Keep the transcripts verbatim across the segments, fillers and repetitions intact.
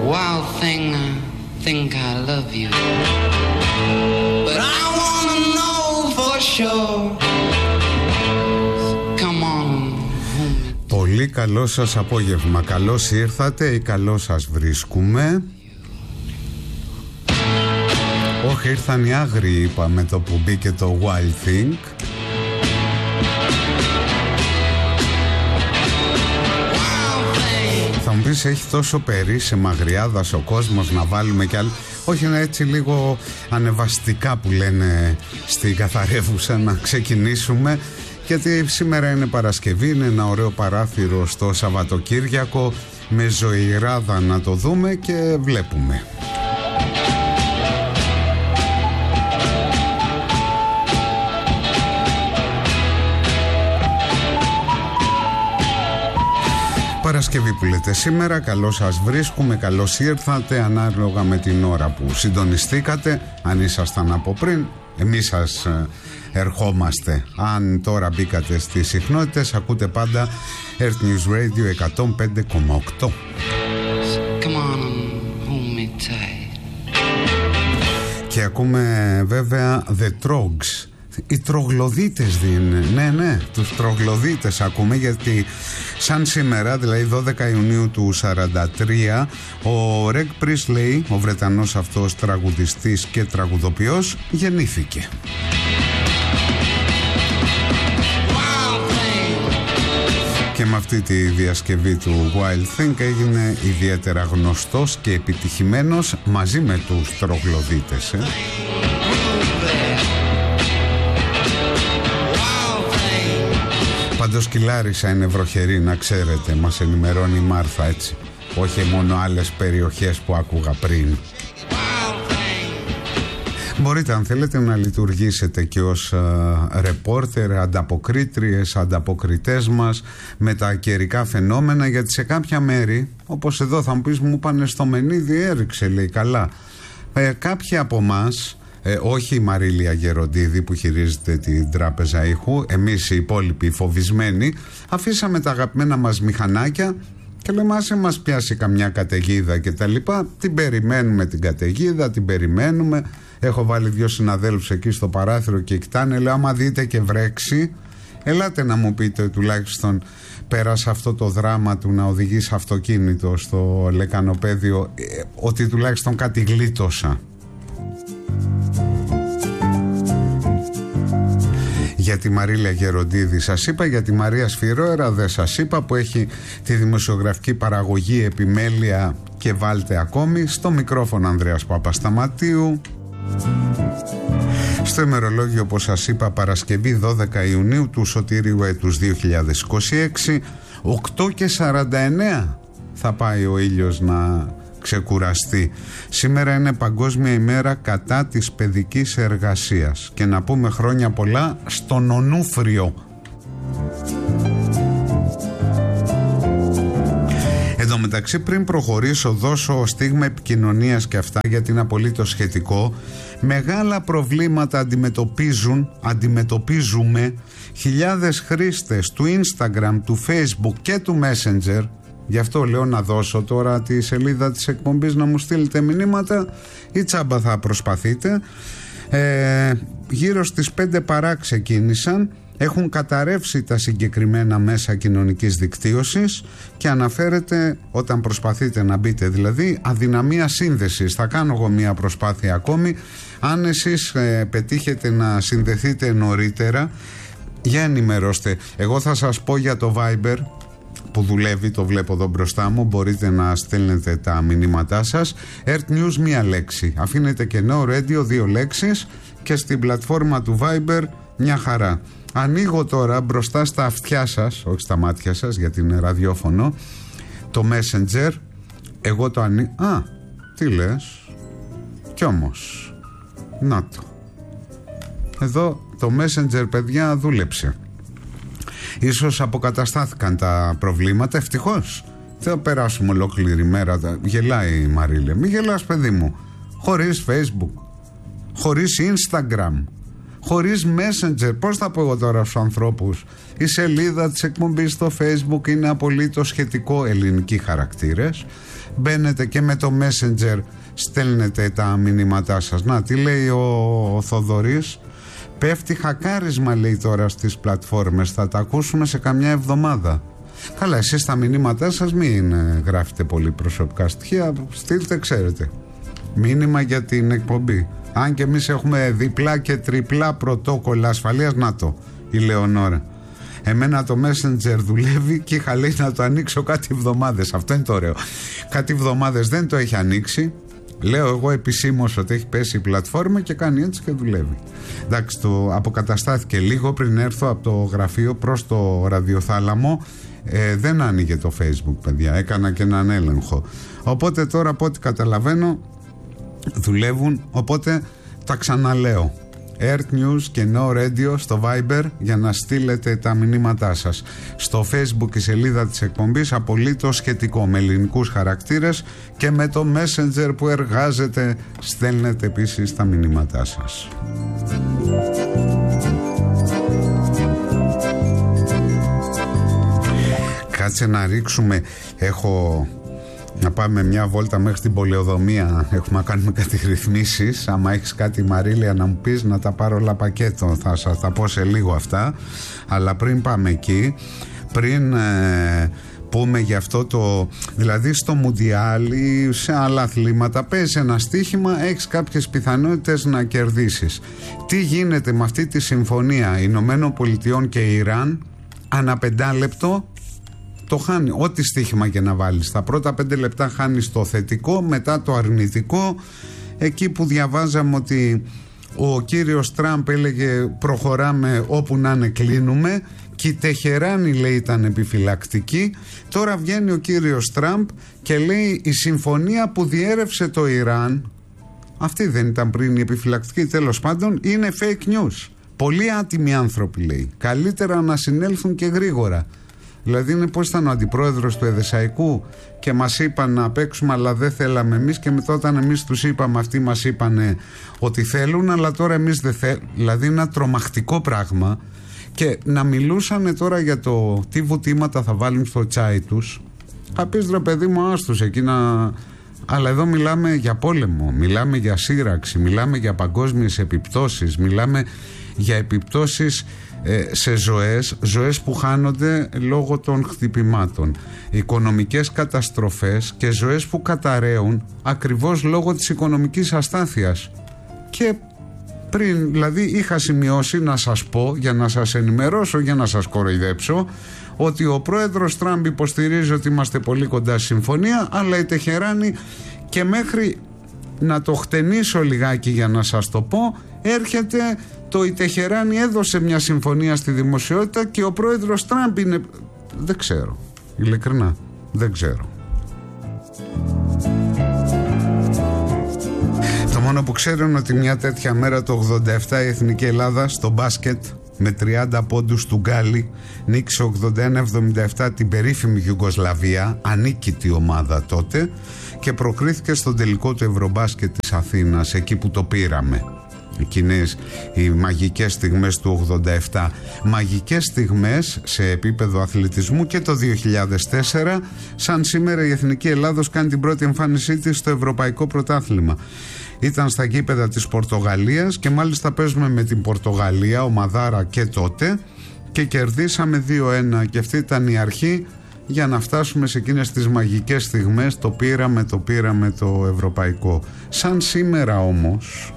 Wild thing, I think I love you, but I wanna know for sure. Come on. Πολύ καλό σας απόγευμα. Καλώς ήρθατε ή καλώς σας βρίσκουμε. Όχι, ήρθαν οι άγριοι, είπα, με το που μπήκε το Wild Thing. Θα μου πεις, έχει τόσο περίσσεμα αγριάδας ο κόσμος, να βάλουμε κι άλλο. Όχι, είναι έτσι λίγο ανεβαστικά που λένε στην καθαρεύουσα να ξεκινήσουμε. Γιατί σήμερα είναι Παρασκευή, είναι ένα ωραίο παράθυρο στο Σαββατοκύριακο, με ζωηράδα να το δούμε και βλέπουμε. Παρασκευή που λέτε σήμερα, καλώς σας βρίσκουμε, καλώς ήρθατε, ανάλογα με την ώρα που συντονιστήκατε. Αν ήσασταν από πριν, εμείς σας ερχόμαστε. Αν τώρα μπήκατε στις συχνότητες, ακούτε πάντα Earth News Radio εκατόν πέντε κόμμα οκτώ. Και ακούμε βέβαια The Trogs. Οι τρογλωδίτες είναι, ναι ναι, τους τρογλωδίτες ακούμε, γιατί σαν σήμερα, δηλαδή δώδεκα Ιουνίου του σαράντα τρία, ο Ρεγ Πρίσλεϊ, ο Βρετανός αυτός τραγουδιστής και τραγουδοποιός, γεννήθηκε. Και με αυτή τη διασκευή του Wild Thing έγινε ιδιαίτερα γνωστός και επιτυχημένος μαζί με τους τρογλωδίτες, ε. Πάντως η Λάρισα είναι βροχερή, να ξέρετε, μας ενημερώνει η Μάρθα, έτσι. Όχι μόνο άλλες περιοχές που άκουγα πριν. Μπορείτε, αν θέλετε, να λειτουργήσετε και ως uh, ρεπόρτερ, ανταποκρίτριες, ανταποκριτές μας με τα καιρικά φαινόμενα, γιατί σε κάποια μέρη, όπως εδώ θα μου πεις, μου πάνε στο Μενίδη, έριξε, λέει, καλά. Ε, κάποιοι από εμάς, Ε, όχι η Μαρίλια Γεροντίδη που χειρίζεται την τράπεζα ήχου, εμείς οι υπόλοιποι φοβισμένοι, αφήσαμε τα αγαπημένα μας μηχανάκια και λέμε, άσε μας πιάσει καμιά καταιγίδα και τα λοιπά. Την περιμένουμε την καταιγίδα, την περιμένουμε. Έχω βάλει δύο συναδέλφους εκεί στο παράθυρο και κοιτάνε, λέω, άμα δείτε και βρέξει, ελάτε να μου πείτε τουλάχιστον, πέρασε αυτό το δράμα του να οδηγείς αυτοκίνητο στο λεκανοπέδιο, ε, ότι τουλάχιστον κάτι γλίτωσα. Για τη Μαρίλια Γεροντίδη σας είπα, για τη Μαρία Σφυρόερα δεν σας είπα, που έχει τη δημοσιογραφική παραγωγή, επιμέλεια και βάλτε ακόμη. Στο μικρόφωνο Ανδρέας Παπασταματίου. Στο ημερολόγιο, όπως σας είπα, Παρασκευή δώδεκα Ιουνίου του σωτήριου έτους δύο χιλιάδες είκοσι έξι, οκτώ και σαράντα εννέα θα πάει ο ήλιος να ξεκουραστεί. Σήμερα είναι Παγκόσμια ημέρα κατά της παιδικής εργασίας, και να πούμε χρόνια πολλά στον Ονούφριο. Εν τω μεταξύ, πριν προχωρήσω, δώσω στίγμα επικοινωνίας και αυτά, γιατί είναι απολύτως σχετικό. Μεγάλα προβλήματα αντιμετωπίζουν, αντιμετωπίζουμε χιλιάδες χρήστες του Instagram, του Facebook και του Messenger. Γι' αυτό λέω να δώσω τώρα τη σελίδα της εκπομπής να μου στείλετε μηνύματα, ή τσάμπα θα προσπαθείτε. Ε, γύρω στις πέντε παρά ξεκίνησαν, έχουν καταρρεύσει τα συγκεκριμένα μέσα κοινωνικής δικτύωσης και αναφέρεται, όταν προσπαθείτε να μπείτε δηλαδή, αδυναμία σύνδεσης. Θα κάνω εγώ μια προσπάθεια ακόμη. Αν εσείς ε, πετύχετε να συνδεθείτε νωρίτερα, για ενημερώστε. Εγώ θα σας πω για το Viber που δουλεύει, το βλέπω εδώ μπροστά μου, μπορείτε να στέλνετε τα μηνύματά σας. Earth News μία λέξη, αφήνετε κενό, Radio δύο λέξεις, και στην πλατφόρμα του Viber μια χαρά. Ανοίγω τώρα μπροστά στα αυτιά σας, όχι στα μάτια σας γιατί είναι ραδιόφωνο, το Messenger. Εγώ το ανοίγω. Α, τι λες? Κι όμως, να το. Εδώ το Messenger, παιδιά, δούλεψε. Ίσως αποκαταστάθηκαν τα προβλήματα, ευτυχώς. Θα περάσουμε ολόκληρη μέρα. Γελάει η Μαρίλε. Μη γελάς, παιδί μου. Χωρίς Facebook, χωρίς Instagram, χωρίς Messenger. Πώς θα πω εγώ τώρα στους ανθρώπους? Η σελίδα της εκπομπής στο Facebook είναι απολύτως σχετικό, ελληνικοί χαρακτήρες. Μπαίνετε και με το Messenger στέλνετε τα μηνύματά σας. Να, τι λέει ο, ο Θοδωρής? Πέφτει χακάρισμα, λέει, τώρα στις πλατφόρμες. Θα τα ακούσουμε σε καμιά εβδομάδα. Καλά, εσείς τα μηνύματά σας μην γράφετε πολύ προσωπικά στοιχεία. Στείλτε, ξέρετε, μήνυμα για την εκπομπή. Αν και εμείς έχουμε διπλά και τριπλά πρωτόκολλα ασφαλείας. Να το, η Λεωνόρα. Εμένα το Messenger δουλεύει και είχα λέει να το ανοίξω κάτι εβδομάδες. Αυτό είναι το ωραίο. Κάτι εβδομάδες δεν το έχει ανοίξει. Λέω εγώ επισήμως ότι έχει πέσει η πλατφόρμα και κάνει έτσι και δουλεύει. Εντάξει, το αποκαταστάθηκε λίγο πριν έρθω από το γραφείο προς το ραδιοθάλαμο. Ε, δεν άνοιγε το Facebook, παιδιά. Έκανα και έναν έλεγχο. Οπότε τώρα, από ό,τι καταλαβαίνω, δουλεύουν. Οπότε τα ξαναλέω. Earth News και No Radio στο Viber για να στείλετε τα μηνύματά σας. Στο Facebook η σελίδα της εκπομπής απολύτως σχετικό, με ελληνικούς χαρακτήρες, και με το Messenger που εργάζεται στέλνετε επίσης τα μηνύματά σας. Κάτσε να ρίξουμε. Έχω να πάμε μια βόλτα μέχρι την πολεοδομία. Έχουμε να κάνουμε κάτι ρυθμίσεις. Άμα έχεις κάτι, Μαρίλια, να μου πεις, να τα πάρω όλα πακέτο. Θα σας τα πω σε λίγο αυτά. Αλλά πριν πάμε εκεί, πριν ε, πούμε για αυτό το, δηλαδή στο Μουντιάλ ή σε άλλα αθλήματα, παίζει ένα στοίχημα, έχεις κάποιες πιθανότητες να κερδίσεις. Τι γίνεται με αυτή τη συμφωνία Ηνωμένων Πολιτειών και Ιράν? Ανά πεντάλεπτο το χάνει. Ό,τι στοίχημα και να βάλεις, τα πρώτα πέντε λεπτά χάνεις το θετικό, μετά το αρνητικό. Εκεί που διαβάζαμε ότι ο κύριος Τραμπ έλεγε προχωράμε όπου να είναι, κλείνουμε, και η Τεχεράνη, λέει, ήταν επιφυλακτική. Τώρα βγαίνει ο κύριος Τραμπ και λέει η συμφωνία που διέρευσε το Ιράν, αυτή δεν ήταν πριν η επιφυλακτική? Τέλος πάντων, είναι fake news. Πολλοί άτιμοι άνθρωποι, λέει, καλύτερα να συνέλθουν και γρήγορα. Δηλαδή είναι πώς ήταν ο αντιπρόεδρος του Εδεσαϊκού και μας είπαν να παίξουμε αλλά δεν θέλαμε εμείς, και μετά όταν εμείς τους είπαμε αυτοί μας είπαν ότι θέλουν αλλά τώρα εμείς δεν θέλουμε. Δηλαδή είναι ένα τρομακτικό πράγμα. Και να μιλούσαν τώρα για το τι βουτήματα θα βάλουν στο τσάι τους. Θα πεις, ρε παιδί μου, άστος εκεί να... Αλλά εδώ μιλάμε για πόλεμο, μιλάμε για σύραξη, μιλάμε για παγκόσμιες επιπτώσεις, μιλάμε για επιπτώσεις ε, σε ζωές, ζωές που χάνονται λόγω των χτυπημάτων, οικονομικές καταστροφές και ζωές που καταραίουν ακριβώς λόγω της οικονομικής αστάθειας. Και πριν, δηλαδή, είχα σημειώσει να σας πω, για να σας ενημερώσω, για να σας κοροϊδέψω, ότι ο πρόεδρος Τραμπ υποστηρίζει ότι είμαστε πολύ κοντά στη συμφωνία, αλλά η Τεχεράνη, και μέχρι να το χτενίσω λιγάκι για να σας το πω, έρχεται το η Τεχεράνη έδωσε μια συμφωνία στη δημοσιότητα και ο πρόεδρος Τραμπ είναι... Δεν ξέρω, ειλικρινά, δεν ξέρω. Το μόνο που ξέρω είναι ότι μια τέτοια μέρα το ογδόντα επτά η Εθνική Ελλάδα στο μπάσκετ με τριάντα πόντους του Γκάλι νίκησε ογδόντα ένα εβδομήντα επτά την περίφημη Ιουγκοσλαβία, ανίκητη ομάδα τότε, και προκρίθηκε στον τελικό του Ευρωμπάσκετ της Αθήνας, εκεί που το πήραμε. Εκείνες οι μαγικές στιγμές του ογδόντα επτά, μαγικές στιγμές σε επίπεδο αθλητισμού, και το δύο χιλιάδες τέσσερα, σαν σήμερα η Εθνική Ελλάδος κάνει την πρώτη εμφάνισή της στο Ευρωπαϊκό Πρωτάθλημα. Ήταν στα γήπεδα της Πορτογαλίας και μάλιστα παίζουμε με την Πορτογαλία, ομαδάρα και τότε, και κερδίσαμε δύο ένα, και αυτή ήταν η αρχή για να φτάσουμε σε εκείνες τις μαγικές στιγμές. Το πήραμε, το πήραμε το ευρωπαϊκό. Σαν σήμερα όμως,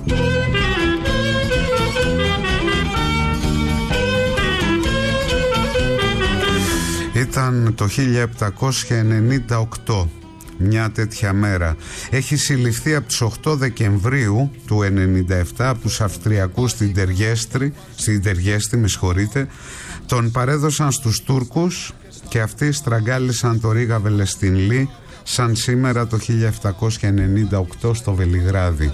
ήταν το χίλια επτακόσια ενενήντα οκτώ, μια τέτοια μέρα. Έχει συλληφθεί από τις οκτώ Δεκεμβρίου του ενενήντα επτά από τους Αυστριακούς στην Τεργέστρη, στην Τεργέστη, με συγχωρείτε. Τον παρέδωσαν στους Τούρκους και αυτοί στραγγάλισαν το Ρίγα Βελεστινλή, σαν σήμερα το χίλια επτακόσια ενενήντα οκτώ στο Βελιγράδι.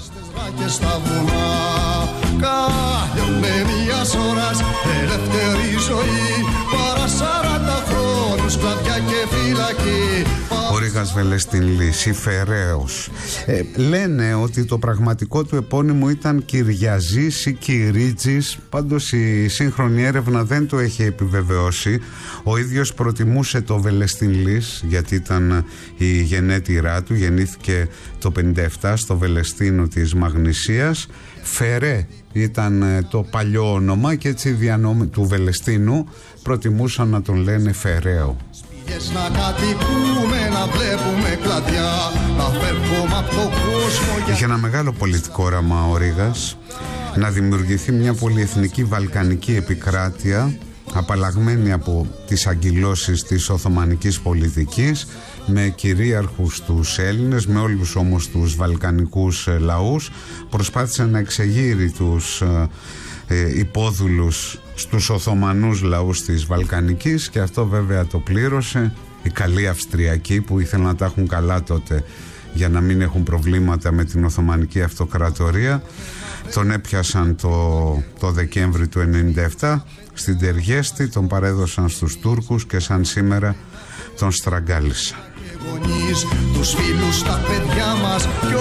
Ο Ρήγας Βελεστινλής ή Φεραίος. ε, Λένε ότι το πραγματικό του επώνυμο ήταν Κυριαζής ή Κυρίτζης. Πάντως η σύγχρονη έρευνα δεν το έχει επιβεβαιώσει. Ο ίδιος προτιμούσε το Βελεστινλής γιατί ήταν η γενέτειρά του. Γεννήθηκε το πενήντα επτά στο Βελεστίνο της Μαγνησίας. Φερέ ήταν το παλιό όνομα και έτσι οι διανόμοι του Βελεστίνου προτιμούσαν να τον λένε Φεραίο. Να κατοικούμε, να βλέπουμε κλαδιά, να φεύγουμε από το κόσμο. Είχε ένα μεγάλο πολιτικό όραμα ο Ρήγας, να δημιουργηθεί μια πολυεθνική βαλκανική επικράτεια απαλλαγμένη από τις αγκυλώσεις της Οθωμανικής πολιτικής, με κυρίαρχους τους Έλληνες, με όλους όμως τους βαλκανικούς λαούς. Προσπάθησε να εξεγείρει τους ε, υπόδουλους στους Οθωμανούς λαούς της Βαλκανικής και αυτό βέβαια το πλήρωσε οι καλοί Αυστριακοί που ήθελαν να τα έχουν καλά τότε για να μην έχουν προβλήματα με την Οθωμανική Αυτοκρατορία. Τον έπιασαν το, το Δεκέμβρη του ενενήντα επτά στην Τεργέστη, τον παρέδωσαν στους Τούρκους και σαν σήμερα τον στραγγάλισαν. Τους φίλους, τα παιδιά μας.